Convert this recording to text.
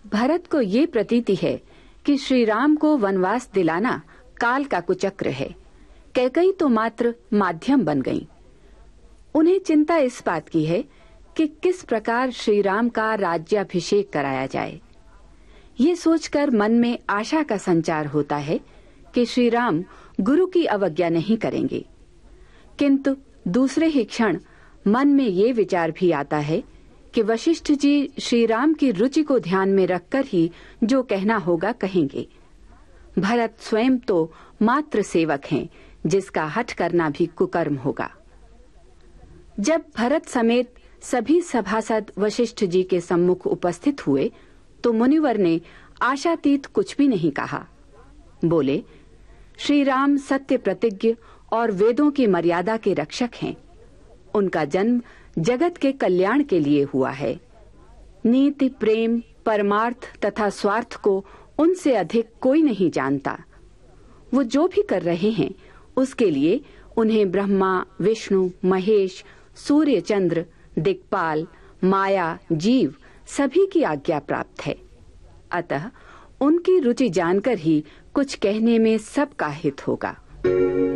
भरत को ये प्रतीति है कि श्री राम को वनवास दिलाना काल का कुचक्र है। कैकेयी तो मात्र माध्यम बन गईं। उन्हें चिंता इस बात की है कि किस प्रकार श्री राम का राज्याभिषेक कराया जाए। ये सोचकर मन में आशा का संचार होता है कि श्री राम गुरु की अवज्ञा नहीं करेंगे, किंतु दूसरे ही क्षण मन में ये विचार भी आता है कि वशिष्ठ जी श्री राम की रुचि को ध्यान में रखकर ही जो कहना होगा कहेंगे। भरत स्वयं तो मात्र सेवक हैं, जिसका हठ करना भी कुकर्म होगा। जब भरत समेत सभी सभासद वशिष्ठ जी के सम्मुख उपस्थित हुए तो मुनिवर ने आशातीत कुछ भी नहीं कहा। बोले, श्री राम सत्य प्रतिज्ञ और वेदों की मर्यादा के रक्षक हैं। उनका जन्म जगत के कल्याण के लिए हुआ है। नीति, प्रेम, परमार्थ तथा स्वार्थ को उनसे अधिक कोई नहीं जानता। वो जो भी कर रहे हैं उसके लिए उन्हें ब्रह्मा, विष्णु, महेश, सूर्य, चंद्र, दिक्पाल, माया, जीव सभी की आज्ञा प्राप्त है। अतः उनकी रुचि जानकर ही कुछ कहने में सबका हित होगा।